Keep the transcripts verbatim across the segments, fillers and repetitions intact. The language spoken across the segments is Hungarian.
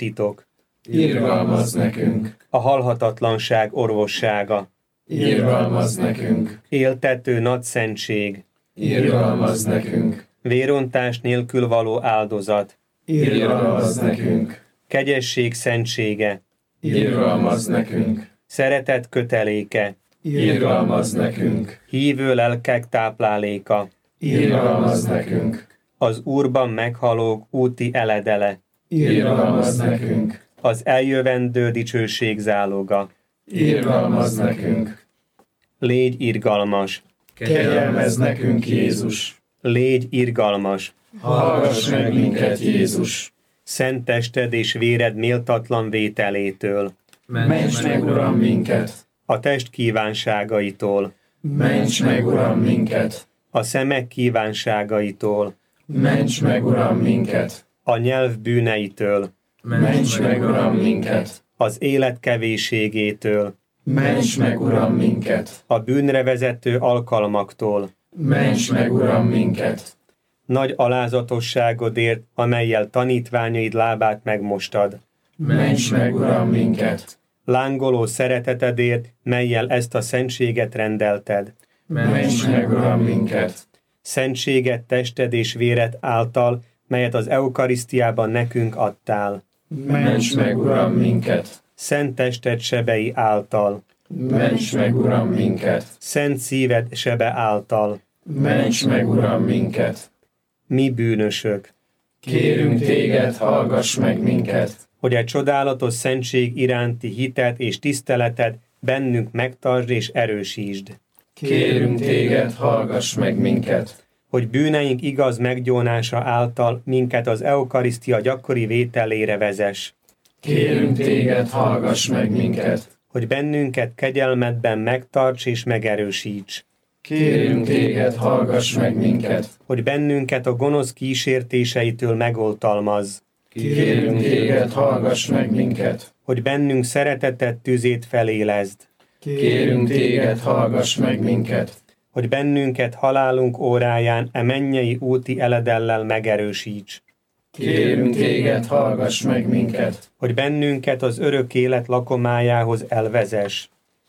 titok. Irgalmazz nekünk. A halhatatlanság orvossága. Irgalmazz nekünk. Éltető nagyszentség. Irgalmazz nekünk. Vérontás nélkül való áldozat. Irgalmazz nekünk. Kegyesség szentsége. Irgalmazz nekünk. Szeretet köteléke. Irgalmazz nekünk. Hívő lelkek tápláléka. Irgalmazz nekünk. Az Úrban meghalók úti eledele. Irgalmazz nekünk. Az eljövendő dicsőség záloga. Irgalmazz nekünk. Légy irgalmas. Kegyelmezz nekünk, Jézus. Légy irgalmas. Hallgass meg minket, Jézus. Szent tested és véred méltatlan vételétől. Ments meg, Uram, minket. A test kívánságaitól. Ments meg, Uram, minket. A szemek kívánságaitól. Ments meg, Uram, minket. A nyelv bűneitől. Ments meg, Uram, minket. Az élet kevésségétől. Ments meg, Uram, minket. A bűnre vezető alkalmaktól. Ments meg, Uram, minket. Nagy alázatosságodért, amellyel tanítványaid lábát megmostad. Ments meg, Uram, minket. Lángoló szeretetedért, mellyel ezt a szentséget rendelted. Ments meg, Uram, minket. Szentséget tested és véred által, melyet az eukarisztiában nekünk adtál. Ments meg, Uram, minket. Szent tested sebei által. Ments meg, Uram, minket. Szent szíved sebe által. Ments meg, Uram, minket. Mi bűnösök, Kérünk téged, hallgass meg minket. hogy egy csodálatos szentség iránti hitet és tiszteleted bennünk megtartsd és erősítsd. Kérünk téged, hallgass meg minket. Hogy bűneink igaz meggyónása által minket az eukarisztia gyakori vételére vezess. Kérünk téged, hallgass meg minket. Hogy bennünket kegyelmedben megtarts és megerősíts. Kérünk téged, hallgass meg minket. Hogy bennünket a gonosz kísértéseitől megoltalmazz. Kérünk téged, hallgass meg minket. Hogy bennünk szereteted tüzét felélezd. Kérünk téged, hallgass meg minket. Hogy bennünket halálunk óráján e mennyei úti eledellel megerősíts. Kérünk téged, hallgass meg minket. Hogy bennünket az örök élet lakomájához elvezess.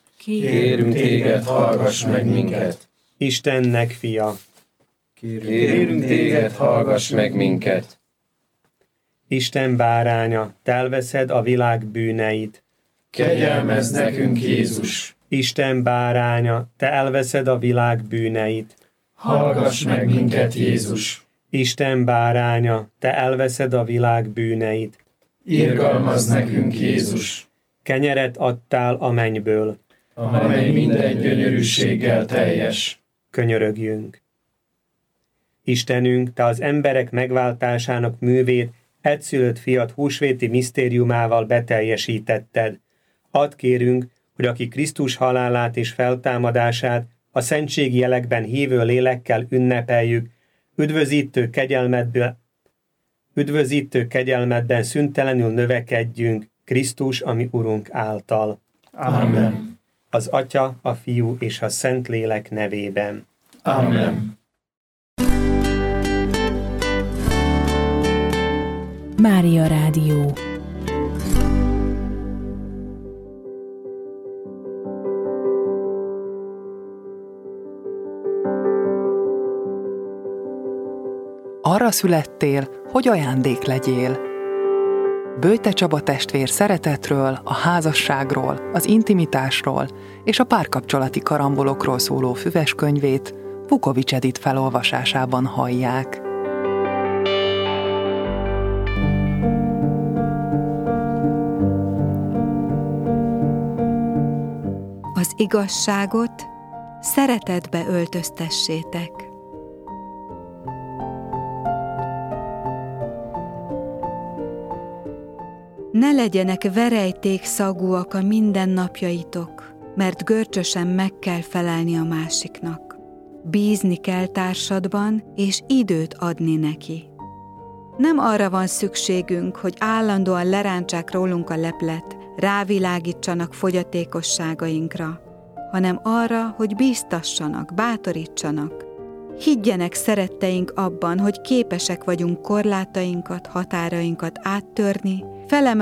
Kérünk téged, hallgass meg minket. Istennek fia, Kérünk téged, hallgass meg minket. Isten báránya, te elveszed a világ bűneit. Kegyelmezz nekünk, Jézus. Isten báránya, te elveszed a világ bűneit. Hallgass meg minket, Jézus. Isten báránya, te elveszed a világ bűneit. Irgalmazz nekünk, Jézus. Kenyeret adtál a mennyből. Amely minden gyönyörűséggel teljes. Könyörögjünk. Istenünk, te az emberek megváltásának művét egyszülött fiat húsvéti misztériumával beteljesítetted. Add kérünk, hogy aki Krisztus halálát és feltámadását a szentségi jelekben hívő lélekkel ünnepeljük, üdvözítő kegyelmedből, üdvözítő kegyelmedben szüntelenül növekedjünk Krisztus, ami Urunk által. Amen. Az Atya, a Fiú és a Szentlélek nevében. Amen. Mária Rádió. Arra születtél, hogy ajándék legyél. Böjte Csaba testvér szeretetről, a házasságról, az intimitásról és a párkapcsolati karambolokról szóló füves könyvét Vukovics Edit felolvasásában hallják. Az igazságot szeretetbe öltöztessétek. Ne legyenek verejték szagúak a mindennapjaitok, mert görcsösen meg kell felelni a másiknak. Bízni kell társadban, és időt adni neki. Nem arra van szükségünk, hogy állandóan lerántsák rólunk a leplet, rávilágítsanak fogyatékosságainkra, hanem arra, hogy bíztassanak, bátorítsanak. Higgyenek szeretteink abban, hogy képesek vagyunk korlátainkat, határainkat áttörni, felemelni